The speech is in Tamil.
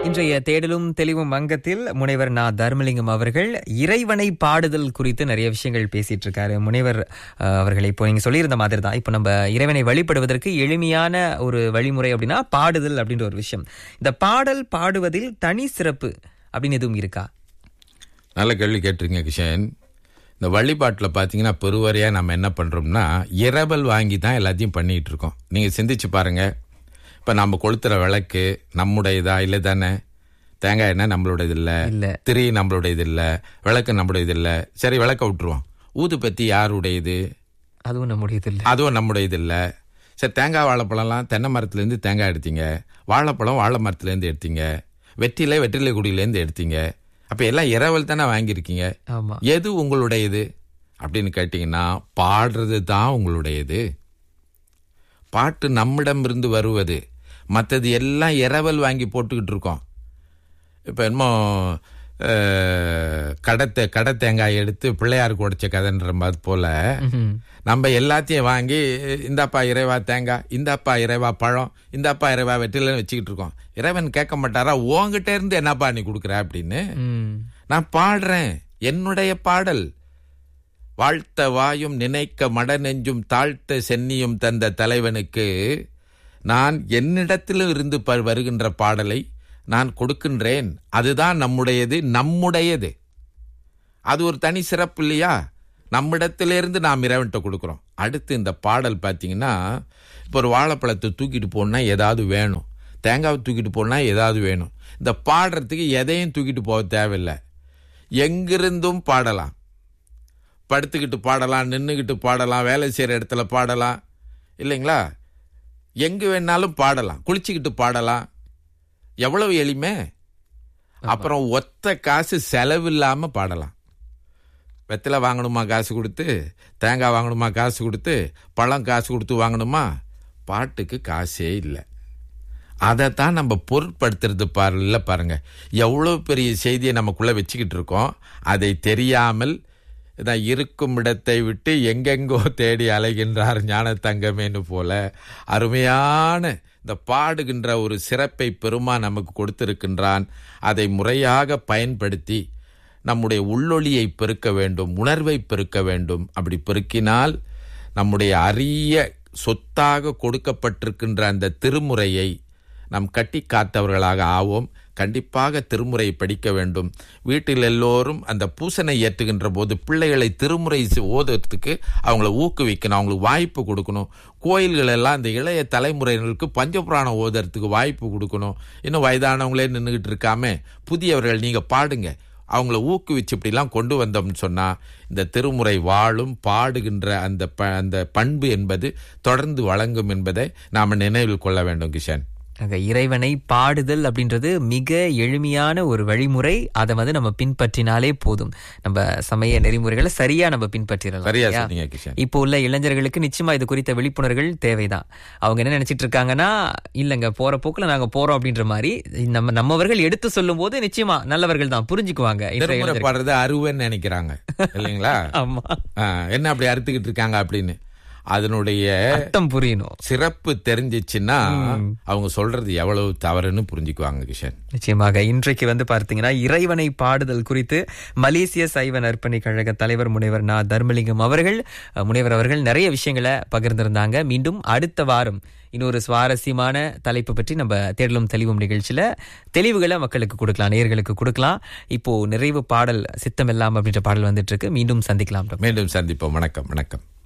இன்றைய தேடலும் தெளிவும் அங்கத்தில் முனைவர் நா தர்மலிங்கம் அவர்கள் இறைவனை பாடுதல் குறித்து நிறைய விஷயங்கள் பேசிட்டு இருக்காரு. முனைவர் அவர்களை இப்போ நீங்க சொல்லியிருந்த மாதிரி தான், இப்போ நம்ம இறைவனை வழிபடுவதற்கு எளிமையான ஒரு வழிமுறை அப்படின்னா பாடுதல் அப்படின்ற ஒரு விஷயம். இந்த பாடல் பாடுவதில் தனி சிறப்பு அப்படின்னு எதுவும் இருக்கா? நல்ல கேள்வி கேட்டிருக்கீங்க கிஷன். இந்த வழிபாட்டில் பார்த்தீங்கன்னா பெருவாரியாக நம்ம என்ன பண்ணுறோம்னா இரவல் வாங்கி தான் எல்லாத்தையும் பண்ணிகிட்டு இருக்கோம். நீங்கள் சிந்திச்சு பாருங்கள், இப்போ நம்ம கொளுத்துற விளக்கு நம்முடையதா இல்லை தானே? தேங்காய் எண்ணெய் நம்மளுடையது இல்லை, திரி நம்மளுடையது இல்லை, விளக்கு நம்மளுடையது இல்லை. சரி, விளக்க விட்டுருவோம். ஊதுபத்தி யாருடையது? அதுவும் நம்முடையது இல்லை. அதுவும் நம்முடையது இல்லை. சரி, தேங்காய் வாழைப்பழம்லாம் தென்னை மரத்துலேருந்து தேங்காய் எடுத்தீங்க, வாழைப்பழம் வாழை மரத்துலேருந்து எடுத்தீங்க, வெற்றிலை குடியிலேருந்து எடுத்தீங்க. அப்போ எல்லாம் இரவல் தானே வாங்கியிருக்கீங்க. எது உங்களுடையது அப்படின்னு கேட்டிங்கன்னா பாடுறது தான் உங்களுடையது. பாட்டு நம்மிடம் இருந்து வருவது, மற்றது எல்லாம் இரவல் வாங்கி போட்டுக்கிட்டு இருக்கோம். இப்போ என்னமோ கடை தேங்காய் எடுத்து பிள்ளையாருக்கு உடைச்ச கதைன்ற மாதிரி போல நம்ம எல்லாத்தையும் வாங்கி இந்தாப்பா இறைவா தேங்காய், இந்தாப்பா இறைவா பழம், இந்தாப்பா இறைவா வெற்றிலைன்னு வச்சுக்கிட்டு இருக்கோம். இறைவன் கேட்க மாட்டாரா, உங்ககிட்ட இருந்து என்னப்பா நீ கொடுக்குற அப்படின்னு? நான் பாடுறேன், என்னுடைய பாடல். வாழ்த்த வாயும் நினைக்க மட நெஞ்சும் தாழ்த்த சென்னியும் தந்த தலைவனுக்கு நான் என்னிடத்திலும் இருந்து வருகின்ற பாடலை நான் கொடுக்கின்றேன். அதுதான் நம்முடையது. அது ஒரு தனி சிறப்பு இல்லையா? நம்மிடத்திலிருந்து நாம் இறைவன்கிட்ட கொடுக்குறோம். அடுத்து இந்த பாடல் பார்த்தீங்கன்னா, இப்போ ஒரு வாழைப்பழத்தை தூக்கிட்டு போனா ஏதாவது வேணும், தேங்காவை தூக்கிட்டு போனா ஏதாவது வேணும். இந்த பாடுறதுக்கு எதையும் தூக்கிட்டு போக தேவையில்லை. எங்கிருந்தும் பாடலாம். படுத்துக்கிட்டு பாடலாம், நின்றுக்கிட்டு பாடலாம், வேலை செய்கிற இடத்துல பாடலாம், இல்லைங்களா? எங்கே வேணாலும் பாடலாம், குளிச்சுக்கிட்டு பாடலாம். எவ்வளவு எளிமை. அப்புறம் ஒத்த காசு செலவில்லாமல் பாடலாம். வெத்தலை வாங்கணுமா காசு கொடுத்து, தேங்காய் வாங்கணுமா காசு கொடுத்து, பழம் காசு கொடுத்து வாங்கணுமா? பாட்டுக்கு காசே இல்லை. அதைத்தான் நம்ம பொருட்படுத்துறது பாருங்க. எவ்வளோ பெரிய செய்தியை நமக்குள்ளே வச்சுக்கிட்டு இருக்கோம். அதை தெரியாமல் தான் இருக்கும் இடத்தை விட்டு எங்கெங்கோ தேடி அலைகின்றார் ஞான தங்கமேனு போல அருமையான இந்த பாடுகின்ற ஒரு சிறப்பை பெருமான் நமக்கு கொடுத்திருக்கின்றான். அதை முறையாக பயன்படுத்தி நம்முடைய உள்ளொளியை பெருக்க வேண்டும், உணர்வை பெருக்க வேண்டும். அப்படி பெருக்கினால் நம்முடைய அரிய சொத்தாக கொடுக்கப்பட்டிருக்கின்ற அந்த திருமுறையை நாம் கட்டி காத்தவர்களாக ஆவோம். கண்டிப்பாக திருமுறை படிக்க வேண்டும். வீட்டில் எல்லோரும் அந்த பூசனை ஏற்றுகின்ற போது பிள்ளைகளை திருமுறை ஓதுறதுக்கு அவங்கள ஊக்குவிக்கணும், அவங்களுக்கு வாய்ப்பு கொடுக்கணும். கோயில்கள் எல்லாம் இந்த இளைய தலைமுறையினருக்கு பஞ்சபுராணம் ஓதுறதுக்கு வாய்ப்பு கொடுக்கணும். இன்னும் வயதானவங்களே நின்றுகிட்டு இருக்காம புதியவர்கள் நீங்கள் பாடுங்க, அவங்கள ஊக்குவிச்சு இப்படிலாம் கொண்டு வந்தோம்னு சொன்னால் இந்த திருமுறை வாழும். பாடுகின்ற அந்த பண்பு என்பது தொடர்ந்து வழங்கும் என்பதை நாம் நினைவில் கொள்ள வேண்டும் கிஷன். இறைவனை பாடுதல் அப்படின்றது மிக எளிமையான ஒரு வழிமுறை. அதை நம்ம பின்பற்றினாலே போதும். நம்ம சமய நெறிமுறைகளை சரியா நம்ம பின்பற்றிடலாம். இப்போ உள்ள இளைஞர்களுக்கு நிச்சயமா இது குறித்த விழிப்புணர்வுகள் தேவைதான். அவங்க என்ன நினைச்சிட்டு இருக்காங்கன்னா, இல்லங்க போற போக்குல நாங்க போறோம் அப்படின்ற மாதிரி நம்மவர்கள் எடுத்து சொல்லும் போது நிச்சயமா நல்லவர்கள் தான் புரிஞ்சுக்குவாங்க. பாடுறது அருவன்னு நினைக்கிறாங்க இல்லைங்களா? ஆமா, என்ன அப்படி அறுத்துக்கிட்டு இருக்காங்க அப்படின்னு அதனுடைய அர்த்தம் புரியணும். சிறப்பு தெரிஞ்சிச்சுன்னா அவங்க சொல்றது எவ்வளவு தவறுன்னு புரிஞ்சுக்குவாங்க கிஷன். நிச்சயமாக இன்றைக்கு பார்த்தீங்கன்னா இறைவனை பாடுதல் குறித்து மலேசிய சைவ நற்பணி கழக தலைவர் முனைவர் நா தர்மலிங்கம் அவர்கள் நிறைய விஷயங்களை பகிர்ந்திருந்தாங்க. மீண்டும் அடுத்த வாரம் இன்னொரு சுவாரஸ்யமான தலைப்பு பற்றி நம்ம தேடலும் தெளிவும் நிகழ்ச்சியில தெளிவுகளை மக்களுக்கு கொடுக்கலாம், நேயர்களுக்கு கொடுக்கலாம். இப்போ நிறைவு பாடல் சித்தம் எல்லாம் அப்படின்ற பாடல் வந்துட்டு இருக்கு. மீண்டும் சந்திக்கலாம். மீண்டும் சந்திப்போம். வணக்கம்.